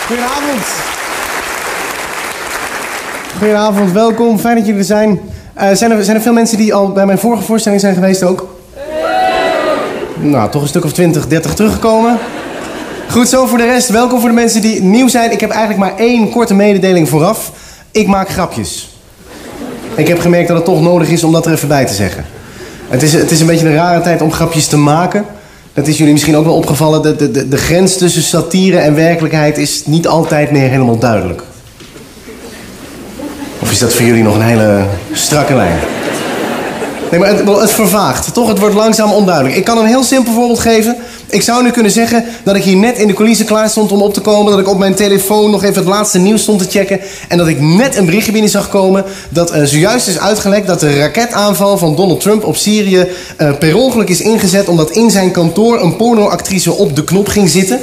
Goedenavond. Goedenavond, welkom. Fijn dat jullie er zijn. Zijn er veel mensen die al bij mijn vorige voorstelling zijn geweest ook? Nou, toch een stuk of 20, 30 teruggekomen. Goed zo voor de rest. Welkom voor de mensen die nieuw zijn. Ik heb eigenlijk maar één korte mededeling vooraf. Ik maak grapjes. Ik heb gemerkt dat het toch nodig is om dat er even bij te zeggen. Het is een beetje een rare tijd om grapjes te maken. Dat is jullie misschien ook wel opgevallen. De grens tussen satire en werkelijkheid is niet altijd meer helemaal duidelijk. Of is dat voor jullie nog een hele strakke lijn? Nee, maar het vervaagt, toch? Het wordt langzaam onduidelijk. Ik kan een heel simpel voorbeeld geven. Ik zou nu kunnen zeggen dat ik hier net in de coulissen klaar stond om op te komen. Dat ik op mijn telefoon nog even het laatste nieuws stond te checken. En dat ik net een berichtje binnen zag komen dat zojuist is uitgelekt dat de raketaanval van Donald Trump op Syrië per ongeluk is ingezet omdat in zijn kantoor een pornoactrice op de knop ging zitten.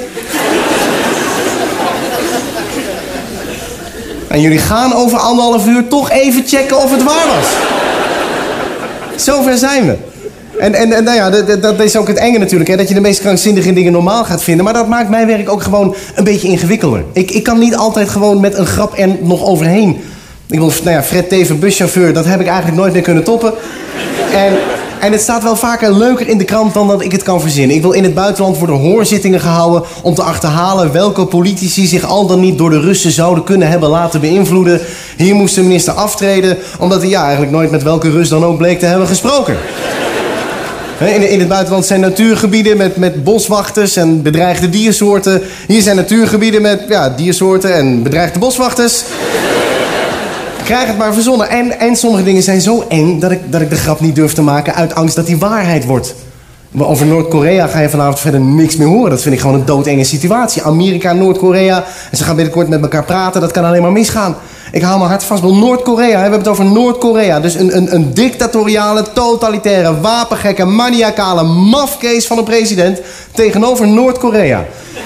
En jullie gaan over 1,5 uur toch even checken of het waar was. Zover zijn we. En nou ja, dat is ook het enge natuurlijk, hè, dat je de meest krankzinnige dingen normaal gaat vinden. Maar dat maakt mijn werk ook gewoon een beetje ingewikkelder. Ik kan niet altijd gewoon met een grap er nog overheen. Ik bedoel, nou ja, Fred Teven, buschauffeur, dat heb ik eigenlijk nooit meer kunnen toppen. En het staat wel vaker leuker in de krant dan dat ik het kan verzinnen. Ik wil in het buitenland worden hoorzittingen gehouden om te achterhalen welke politici zich al dan niet door de Russen zouden kunnen hebben laten beïnvloeden. Hier moest de minister aftreden omdat hij eigenlijk nooit met welke Rus dan ook bleek te hebben gesproken. In het buitenland zijn natuurgebieden met boswachters en bedreigde diersoorten. Hier zijn natuurgebieden met diersoorten en bedreigde boswachters. Krijg het maar verzonnen. En sommige dingen zijn zo eng dat ik de grap niet durf te maken uit angst dat die waarheid wordt. Maar over Noord-Korea ga je vanavond verder niks meer horen. Dat vind ik gewoon een doodenge situatie. Amerika en Noord-Korea. En ze gaan binnenkort met elkaar praten. Dat kan alleen maar misgaan. Ik hou mijn hart vast. Wel Noord-Korea. We hebben het over Noord-Korea. Dus een dictatoriale, totalitaire, wapengekke, maniacale mafkees van een president tegenover Noord-Korea.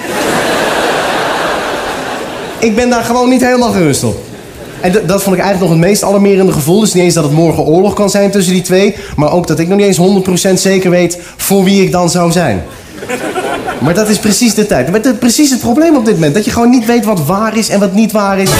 Ik ben daar gewoon niet helemaal gerust op. En dat vond ik eigenlijk nog het meest alarmerende gevoel. Dus niet eens dat het morgen oorlog kan zijn tussen die twee. Maar ook dat ik nog niet eens 100% zeker weet voor wie ik dan zou zijn. Maar dat is precies de tijd. Precies het probleem op dit moment. Dat je gewoon niet weet wat waar is en wat niet waar is.